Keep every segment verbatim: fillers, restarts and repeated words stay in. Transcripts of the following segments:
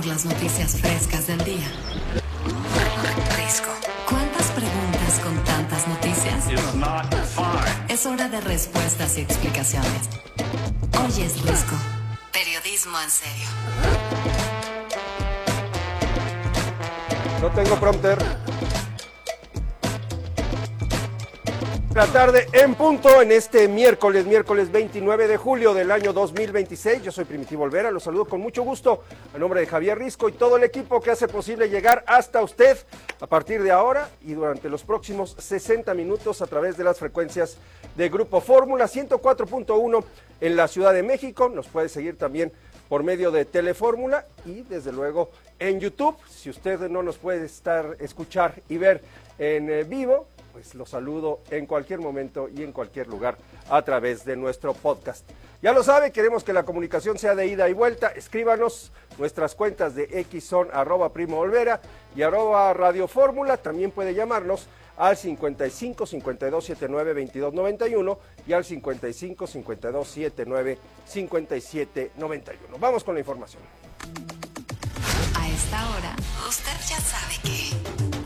por las noticias frescas del día. Risco. ¿Cuántas preguntas con tantas noticias? Es hora de respuestas y explicaciones. Hoy es Risco. Periodismo en serio. No tengo prompter. La tarde en punto en este miércoles, miércoles veintinueve de julio del año dos mil veintiséis. Yo soy Primitivo Olvera, los saludo con mucho gusto a nombre de Javier Risco y todo el equipo que hace posible llegar hasta usted a partir de ahora y durante los próximos sesenta minutos a través de las frecuencias de Grupo Fórmula ciento cuatro punto uno en la Ciudad de México. Nos puede seguir también por medio de Telefórmula y desde luego en YouTube. Si usted no nos puede estar, escuchar y ver en eh, vivo, pues lo saludo en cualquier momento y en cualquier lugar a través de nuestro podcast. Ya lo sabe, queremos que la comunicación sea de ida y vuelta. Escríbanos, nuestras cuentas de X son arroba Primo Olvera y arroba Radio Fórmula. También puede llamarnos al cincuenta y cinco, cincuenta y dos, setenta y nueve, veintidós noventa y uno y al cincuenta y cinco, cincuenta y dos, setenta y nueve, cincuenta y siete noventa y uno. Vamos con la información. A esta hora, usted ya sabe que...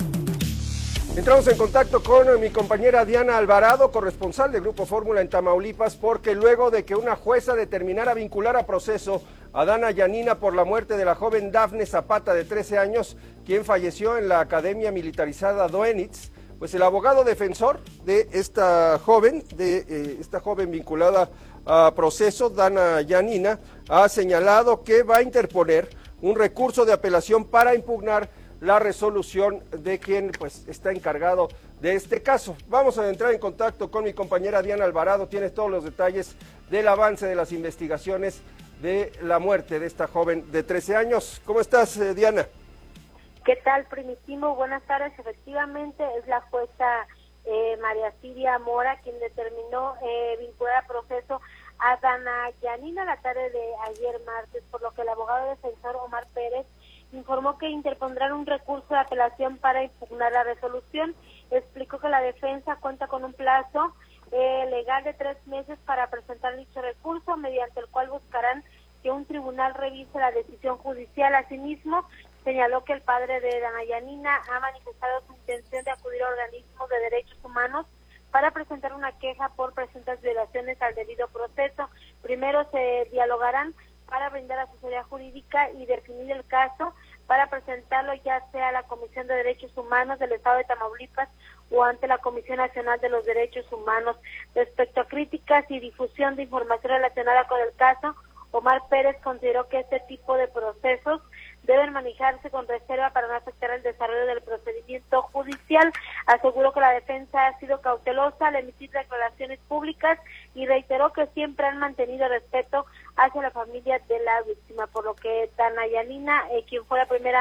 Entramos en contacto con mi compañera Diana Alvarado, corresponsal de Grupo Fórmula en Tamaulipas, porque luego de que una jueza determinara vincular a proceso a Dana Yanina por la muerte de la joven Dafne Zapata de trece años, quien falleció en la Academia Militarizada Doenitz, pues el abogado defensor de esta joven, de eh, esta joven vinculada a proceso, Dana Yanina, ha señalado que va a interponer un recurso de apelación para impugnar la resolución de quien pues está encargado de este caso. Vamos a entrar en contacto con mi compañera Diana Alvarado, tiene todos los detalles del avance de las investigaciones de la muerte de esta joven de trece años. ¿Cómo estás, eh, Diana? ¿Qué tal, Primitivo? Buenas tardes. Efectivamente, es la jueza eh, María Silvia Mora quien determinó eh, vincular a proceso a Dana Yanina la tarde de ayer martes, por lo que el abogado defensor Omar Pérez informó que interpondrán un recurso de apelación para impugnar la resolución. Explicó que la defensa cuenta con un plazo eh, legal de tres meses para presentar dicho recurso, mediante el cual buscarán que un tribunal revise la decisión judicial. Asimismo, señaló que el padre de Dana Yanina ha manifestado su intención de acudir a organismos de derechos humanos para presentar una queja por presuntas violaciones al debido proceso. Primero se dialogarán para brindar asesoría jurídica y definir el caso para presentarlo ya sea a la Comisión de Derechos Humanos del Estado de Tamaulipas o ante la Comisión Nacional de los Derechos Humanos. Respecto a críticas y difusión de información relacionada con el caso, Omar Pérez consideró que este tipo de procesos deben manejarse con reserva para no afectar el desarrollo del procedimiento judicial. Aseguró que la defensa ha sido cautelosa al emitir declaraciones públicas y reiteró que siempre han mantenido respeto hacia la familia de la víctima, por lo que Dana Yanina, eh, quien fue la primera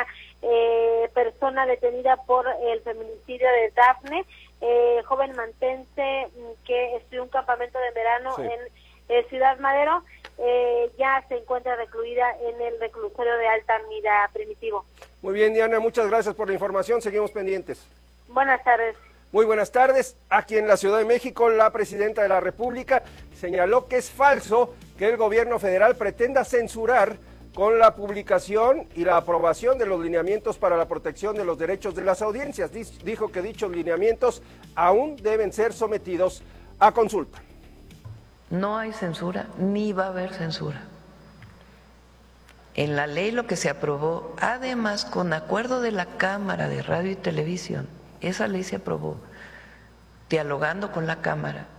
eh, persona detenida por el feminicidio de Dafne, eh, joven mantense que estudió un campamento de verano sí. en eh, Ciudad Madero, eh, ya se encuentra recluida en el reclusorio de Altamira, Primitivo. Muy bien, Diana, muchas gracias por la información, seguimos pendientes. Buenas tardes. Muy buenas tardes. Aquí en la Ciudad de México, la presidenta de la República señaló que es falso que el gobierno federal pretenda censurar con la publicación y la aprobación de los lineamientos para la protección de los derechos de las audiencias. Dijo que dichos lineamientos aún deben ser sometidos a consulta. No hay censura, ni va a haber censura. En la ley lo que se aprobó, además con acuerdo de la Cámara de Radio y Televisión, esa ley se aprobó dialogando con la Cámara,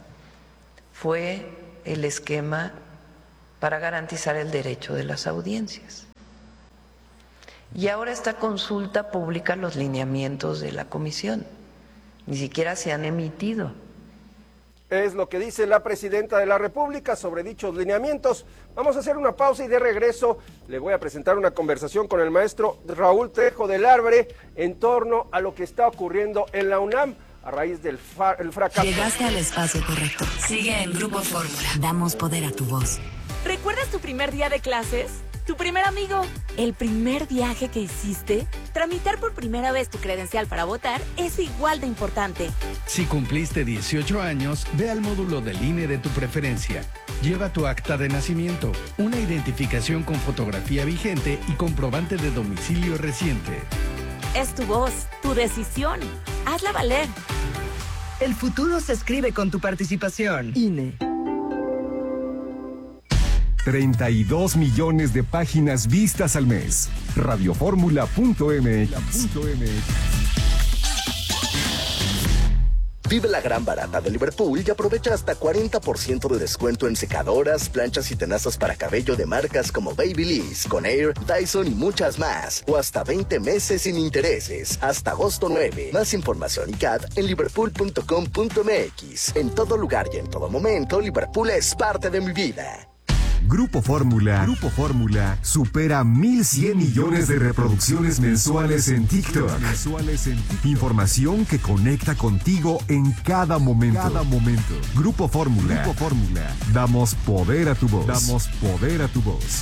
fue el esquema para garantizar el derecho de las audiencias. Y ahora esta consulta pública los lineamientos de la comisión, ni siquiera se han emitido. Es lo que dice la presidenta de la República sobre dichos lineamientos. Vamos a hacer una pausa y de regreso le voy a presentar una conversación con el maestro Raúl Trejo del Arbre en torno a lo que está ocurriendo en la UNAM a raíz del fa- el fracaso. Llegaste al espacio correcto. Sigue en Grupo Fórmula. Damos poder a tu voz. ¿Recuerdas tu primer día de clases? ¿Tu primer amigo? ¿El primer viaje que hiciste? Tramitar por primera vez tu credencial para votar es igual de importante. Si cumpliste dieciocho años, ve al módulo del I N E de tu preferencia. Lleva tu acta de nacimiento, una identificación con fotografía vigente y comprobante de domicilio reciente. Es tu voz, tu decisión. Hazla valer. El futuro se escribe con tu participación. I N E. treinta y dos millones de páginas vistas al mes. Radioformula punto m x. Vive la gran barata de Liverpool y aprovecha hasta cuarenta por ciento de descuento en secadoras, planchas y tenazas para cabello de marcas como Babyliss, Conair, Dyson y muchas más. O hasta veinte meses sin intereses. Hasta agosto nueve. Más información y C A D en liverpool punto com punto m x. En todo lugar y en todo momento, Liverpool es parte de mi vida. Grupo Fórmula, Grupo Fórmula supera mil cien millones de reproducciones mensuales en TikTok. Mensuales en TikTok. Información que conecta contigo en cada momento. Cada momento. Grupo Fórmula, Grupo Fórmula. Damos poder a tu voz. Damos poder a tu voz.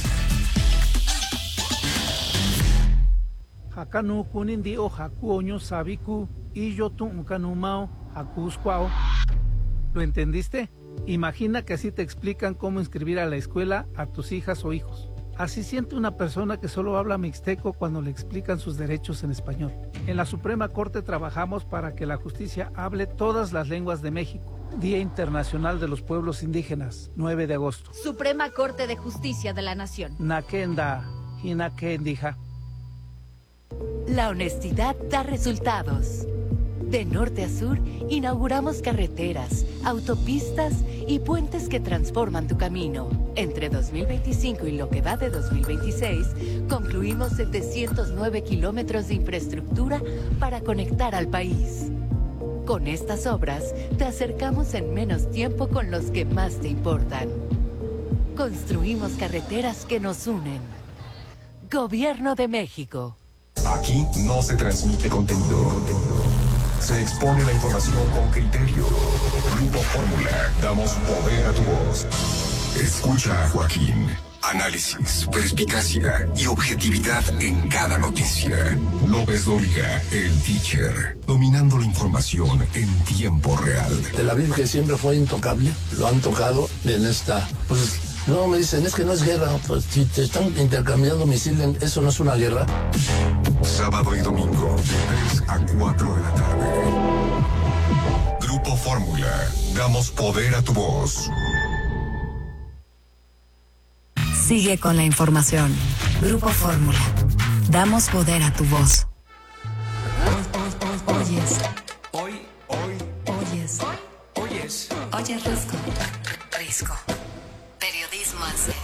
Hakanu kunindi o hakuoño sabiku y yo tu kanumao hakuskwao. ¿Lo entendiste? Imagina que así te explican cómo inscribir a la escuela a tus hijas o hijos. Así siente una persona que solo habla mixteco cuando le explican sus derechos en español. En la Suprema Corte trabajamos para que la justicia hable todas las lenguas de México. Día Internacional de los Pueblos Indígenas, nueve de agosto. Suprema Corte de Justicia de la Nación. Nakenda, Hinakendija. La honestidad da resultados. De norte a sur, inauguramos carreteras, autopistas y puentes que transforman tu camino. Entre dos mil veinticinco y lo que va de dos mil veintiséis, concluimos setecientos nueve kilómetros de infraestructura para conectar al país. Con estas obras, te acercamos en menos tiempo con los que más te importan. Construimos carreteras que nos unen. Gobierno de México. Aquí no se transmite contenido. Se expone la información con criterio. Grupo Fórmula. Damos poder a tu voz. Escucha a Joaquín. Análisis, perspicacia y objetividad en cada noticia. López Dóriga, el teacher. Dominando la información en tiempo real. Tel Aviv, que siempre fue intocable, lo han tocado en esta... Pues, no, me dicen, es que no es guerra. Pues si te están intercambiando misiles, ¿eso no es una guerra? Sábado y domingo, de tres a cuatro de la tarde. Grupo Fórmula. Damos poder a tu voz. Sigue con la información. Grupo Fórmula. Damos poder a tu voz. Oyes. Hoy, hoy. Oyes. Oyes. Oyes Risco. Risco. Periodismo en serio.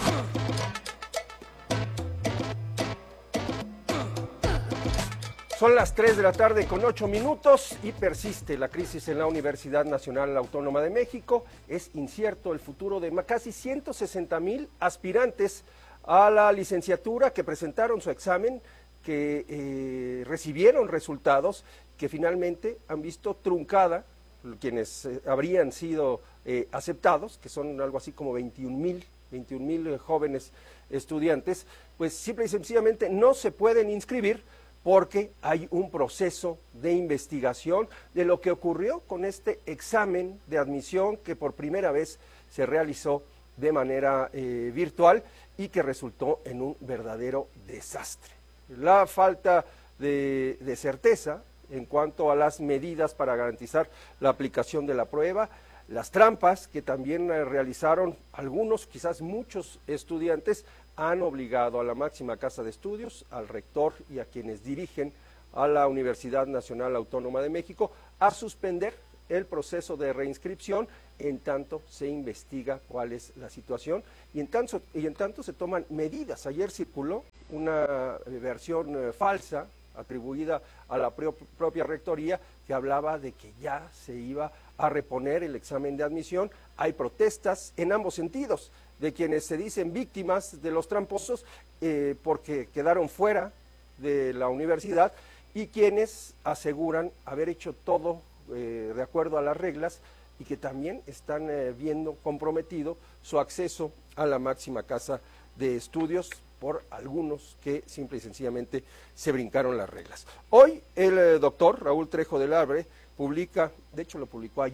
Son las tres de la tarde con ocho minutos y persiste la crisis en la Universidad Nacional Autónoma de México. Es incierto el futuro de casi ciento sesenta mil aspirantes a la licenciatura que presentaron su examen, que eh, recibieron resultados que finalmente han visto truncada quienes eh, habrían sido eh, aceptados, que son algo así como veintiún mil eh, jóvenes estudiantes, pues simple y sencillamente no se pueden inscribir porque hay un proceso de investigación de lo que ocurrió con este examen de admisión que por primera vez se realizó de manera eh, virtual y que resultó en un verdadero desastre. La falta de, de certeza en cuanto a las medidas para garantizar la aplicación de la prueba, las trampas que también eh, realizaron algunos, quizás muchos estudiantes, han obligado a la máxima casa de estudios, al rector y a quienes dirigen a la Universidad Nacional Autónoma de México a suspender el proceso de reinscripción en tanto se investiga cuál es la situación y en tanto, y en tanto se toman medidas. Ayer circuló una versión eh, falsa atribuida a la pro propia rectoría que hablaba de que ya se iba a reponer el examen de admisión. Hay protestas en ambos sentidos de quienes se dicen víctimas de los tramposos eh, porque quedaron fuera de la universidad y quienes aseguran haber hecho todo eh, de acuerdo a las reglas y que también están eh, viendo comprometido su acceso a la máxima casa de estudios por algunos que simple y sencillamente se brincaron las reglas. Hoy el eh, doctor Raúl Trejo del Arbre publica, de hecho lo publicó ayer,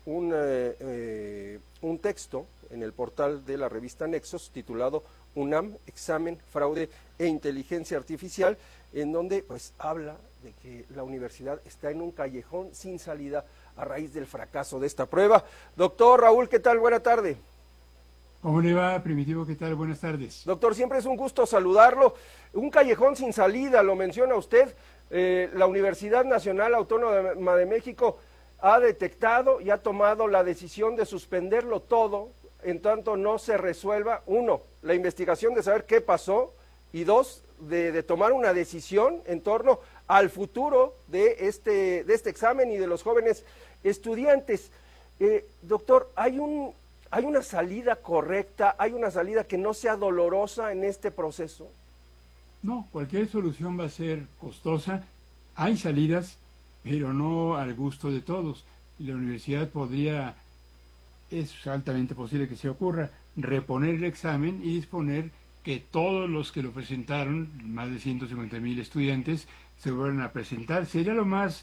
un, eh, eh, un texto en el portal de la revista Nexos titulado UNAM, Examen, Fraude e Inteligencia Artificial, en donde pues habla de que la universidad está en un callejón sin salida a raíz del fracaso de esta prueba. Doctor Raúl, ¿qué tal? Buena tarde. ¿Cómo le va, Primitivo? ¿Qué tal? Buenas tardes. Doctor, siempre es un gusto saludarlo. Un callejón sin salida, lo menciona usted. Eh, la Universidad Nacional Autónoma de México ha detectado y ha tomado la decisión de suspenderlo todo en tanto no se resuelva, uno, la investigación de saber qué pasó, y dos, de, de tomar una decisión en torno al futuro de este, de este examen y de los jóvenes estudiantes. Eh, doctor, ¿hay un, hay una salida correcta, hay una salida que no sea dolorosa en este proceso? No, cualquier solución va a ser costosa. Hay salidas, pero no al gusto de todos. La universidad podría, es altamente posible que se ocurra, reponer el examen y disponer que todos los que lo presentaron, más de ciento cincuenta mil estudiantes, se vuelvan a presentar. Sería lo más,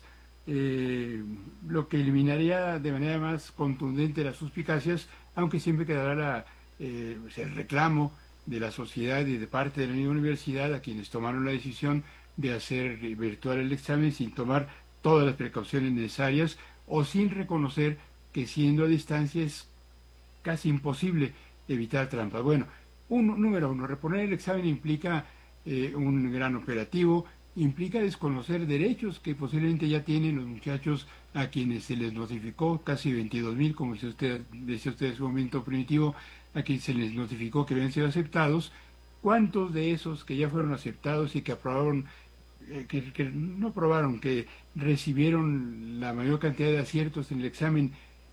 eh, lo que eliminaría de manera más contundente las suspicacias, aunque siempre quedará la, eh, el reclamo de la sociedad y de parte de la misma universidad a quienes tomaron la decisión de hacer virtual el examen sin tomar todas las precauciones necesarias o sin reconocer que siendo a distancia es casi imposible evitar trampas. Bueno, un, número uno, reponer el examen implica eh, un gran operativo, implica desconocer derechos que posiblemente ya tienen los muchachos a quienes se les notificó, casi veintidós mil, como decía usted, decía usted en su momento, Primitivo, a quienes se les notificó que habían sido aceptados. ¿Cuántos de esos que ya fueron aceptados y que aprobaron, eh, que, que no aprobaron, que recibieron la mayor cantidad de aciertos en el examen,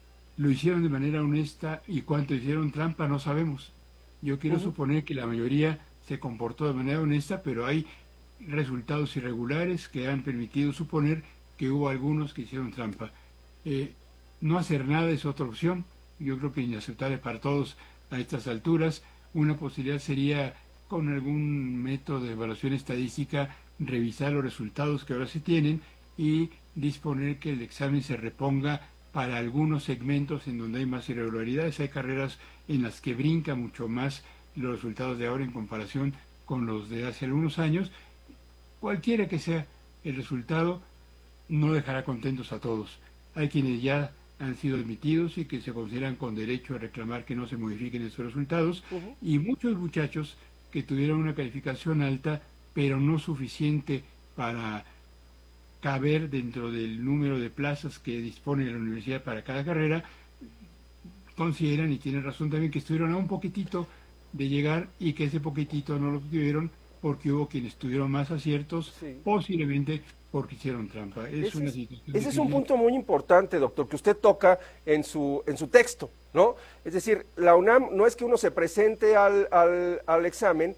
lo hicieron de manera honesta, y cuánto hicieron trampa? No sabemos. Yo quiero uh-huh. suponer que la mayoría se comportó de manera honesta, pero hay resultados irregulares que han permitido suponer que hubo algunos que hicieron trampa. Eh, no hacer nada es otra opción, yo creo que inaceptable para todos a estas alturas. Una posibilidad sería, con algún método de evaluación estadística, revisar los resultados que ahora se tienen y disponer que el examen se reponga para algunos segmentos en donde hay más irregularidades. Hay carreras en las que brinca mucho más los resultados de ahora en comparación con los de hace algunos años. Cualquiera que sea el resultado, no dejará contentos a todos. Hay quienes ya han sido admitidos y que se consideran con derecho a reclamar que no se modifiquen esos resultados, uh-huh. y muchos muchachos que tuvieron una calificación alta, pero no suficiente para caber dentro del número de plazas que dispone la universidad para cada carrera, consideran, y tienen razón también, que estuvieron a un poquitito de llegar y que ese poquitito no lo tuvieron porque hubo quienes tuvieron más aciertos, sí. posiblemente porque hicieron trampa. Es ese una es, situación ese es un punto muy importante, doctor, que usted toca en su, en su texto, ¿no? Es decir, la UNAM no es que uno se presente al, al, al examen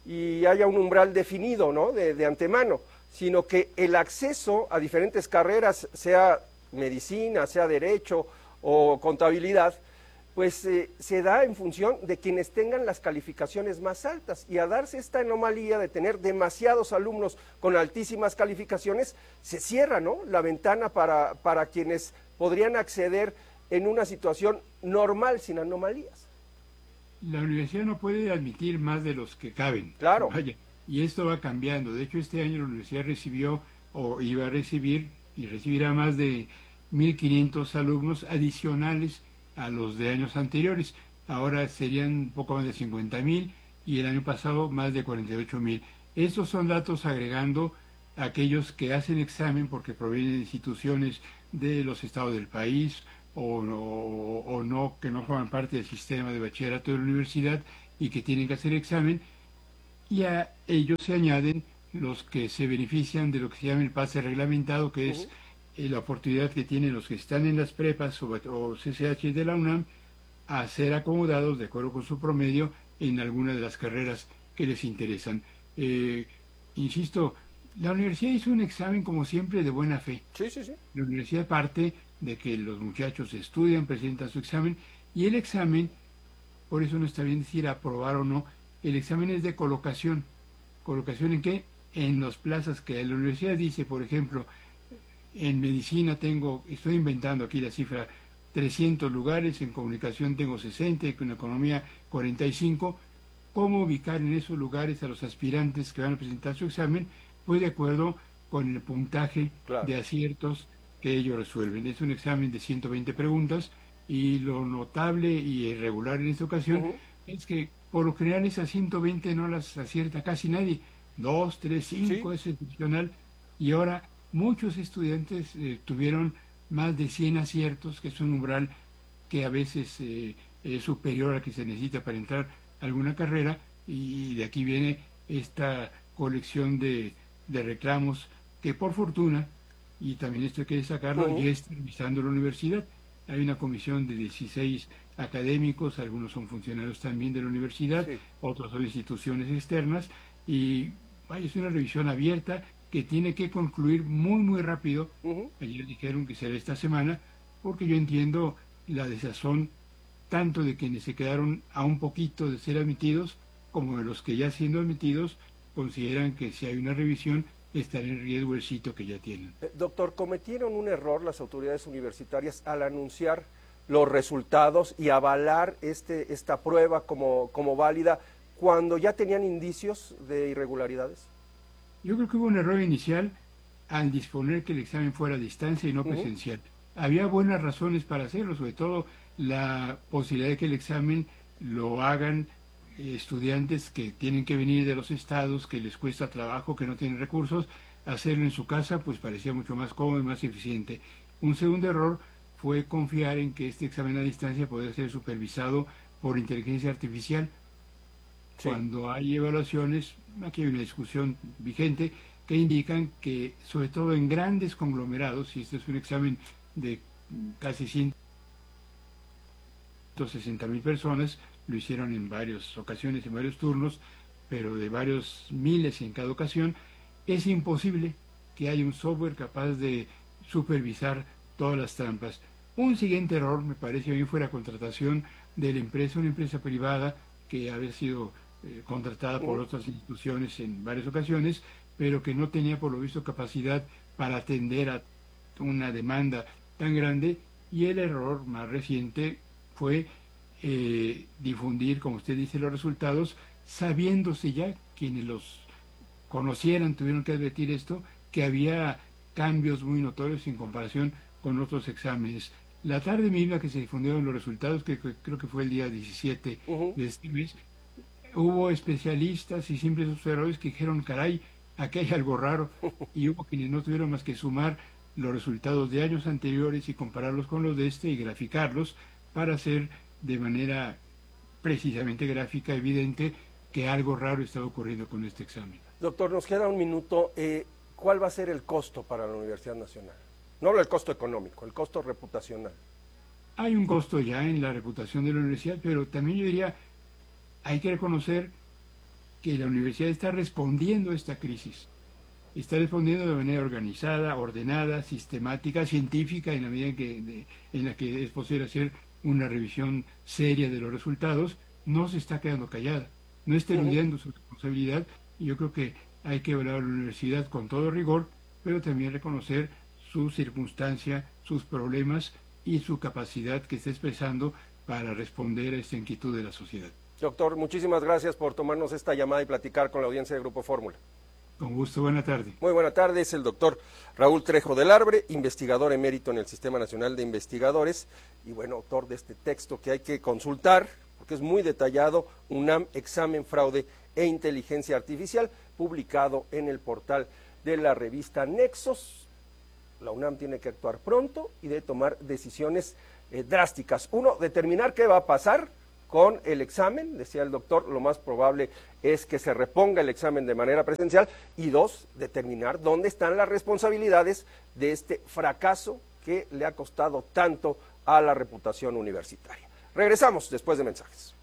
y haya un umbral definido, ¿no?, de, de antemano, sino que el acceso a diferentes carreras, sea medicina, sea derecho o contabilidad, pues eh, se da en función de quienes tengan las calificaciones más altas, y a darse esta anomalía de tener demasiados alumnos con altísimas calificaciones, se cierra, ¿no?, la ventana para, para quienes podrían acceder en una situación normal, sin anomalías. La universidad no puede admitir más de los que caben. Claro. Vaya, y esto va cambiando. De hecho, este año la universidad recibió, o iba a recibir, y recibirá más de mil quinientos alumnos adicionales a los de años anteriores. Ahora serían un poco más de cincuenta mil, y el año pasado más de cuarenta y ocho mil. Estos son datos agregando a aquellos que hacen examen porque provienen de instituciones de los estados del país, o no, o no, que no forman parte del sistema de bachillerato de la universidad y que tienen que hacer examen, y a ellos se añaden los que se benefician de lo que se llama el pase reglamentado, que es eh, la oportunidad que tienen los que están en las prepas o, o C C H de la UNAM a ser acomodados de acuerdo con su promedio en alguna de las carreras que les interesan. Eh, insisto, la universidad hizo un examen como siempre de buena fe. Sí, sí, sí. La universidad parte de que los muchachos estudian, presentan su examen, y el examen, por eso no está bien decir aprobar o no, el examen es de colocación. ¿Colocación en qué? En las plazas que la universidad dice. Por ejemplo, en medicina tengo, estoy inventando aquí la cifra, trescientos lugares, en comunicación tengo sesenta, en economía cuarenta y cinco. ¿Cómo ubicar en esos lugares a los aspirantes que van a presentar su examen? Pues de acuerdo con el puntaje claro. de aciertos que ellos resuelven. Es un examen de ciento veinte preguntas y lo notable y irregular en esta ocasión uh-huh. es que por lo general esas ciento veinte no las acierta casi nadie. Dos, tres, cinco ¿Sí? es excepcional. Y ahora muchos estudiantes eh, tuvieron más de cien aciertos, que es un umbral que a veces eh, es superior al que se necesita para entrar a alguna carrera, y de aquí viene esta colección de, de reclamos que por fortuna, y también esto hay que destacarlo, uh-huh. ya está revisando la universidad. Hay una comisión de dieciséis académicos, algunos son funcionarios también de la universidad, sí. otros son instituciones externas, y vaya, es una revisión abierta que tiene que concluir muy, muy rápido. Uh-huh. Ayer dijeron que será esta semana, porque yo entiendo la desazón tanto de quienes se quedaron a un poquito de ser admitidos, como de los que ya siendo admitidos consideran que si hay una revisión estará en riesgo el sitio que ya tienen. Eh, doctor, ¿cometieron un error las autoridades universitarias al anunciar los resultados y avalar este, esta prueba como, como válida cuando ya tenían indicios de irregularidades? Yo creo que hubo un error inicial al disponer que el examen fuera a distancia y no presencial. Uh-huh. Había buenas razones para hacerlo, sobre todo la posibilidad de que el examen lo hagan eh, estudiantes que tienen que venir de los estados, que les cuesta trabajo, que no tienen recursos. Hacerlo en su casa pues parecía mucho más cómodo y más eficiente. Un segundo error fue confiar en que este examen a distancia podía ser supervisado por inteligencia artificial. Sí. Cuando hay evaluaciones, aquí hay una discusión vigente, que indican que, sobre todo en grandes conglomerados, y este es un examen de casi ciento sesenta mil personas, lo hicieron en varias ocasiones, en varios turnos, pero de varios miles en cada ocasión, es imposible que haya un software capaz de supervisar todas las trampas. Un siguiente error, me parece, bien fue la contratación de la empresa, una empresa privada que había sido eh, contratada por otras instituciones en varias ocasiones, pero que no tenía por lo visto capacidad para atender a una demanda tan grande, y el error más reciente fue eh, difundir, como usted dice, los resultados, sabiéndose ya, quienes los conocieran tuvieron que advertir esto, que había cambios muy notorios en comparación con otros exámenes. La tarde misma que se difundieron los resultados, que, que creo que fue el día diecisiete uh-huh. de este mes, hubo especialistas y simples observadores que dijeron, caray, aquí hay algo raro, y hubo quienes no tuvieron más que sumar los resultados de años anteriores y compararlos con los de este y graficarlos para hacer de manera precisamente gráfica evidente que algo raro estaba ocurriendo con este examen. Doctor, nos queda un minuto. Eh, ¿Cuál va a ser el costo para la Universidad Nacional? No hablo del costo económico, el costo reputacional. Hay un costo ya en la reputación de la universidad, pero también yo diría, hay que reconocer que la universidad está respondiendo a esta crisis. Está respondiendo de manera organizada, ordenada, sistemática, científica, en la medida en, que, de, en la que es posible hacer una revisión seria de los resultados. No se está quedando callada, no está eludiendo uh-huh. su responsabilidad, y yo creo que hay que evaluar a la universidad con todo rigor, pero también reconocer su circunstancia, sus problemas y su capacidad que está expresando para responder a esta inquietud de la sociedad. Doctor, muchísimas gracias por tomarnos esta llamada y platicar con la audiencia de Grupo Fórmula. Con gusto, buena tarde. Muy buena tarde, es el doctor Raúl Trejo del Arbre, investigador emérito en el Sistema Nacional de Investigadores, y bueno, autor de este texto que hay que consultar, porque es muy detallado, UNAM, Examen, Fraude e Inteligencia Artificial, publicado en el portal de la revista Nexos. La UNAM tiene que actuar pronto y debe tomar decisiones eh, drásticas. Uno, determinar qué va a pasar con el examen, decía el doctor, lo más probable es que se reponga el examen de manera presencial, y dos, determinar dónde están las responsabilidades de este fracaso que le ha costado tanto a la reputación universitaria. Regresamos después de mensajes.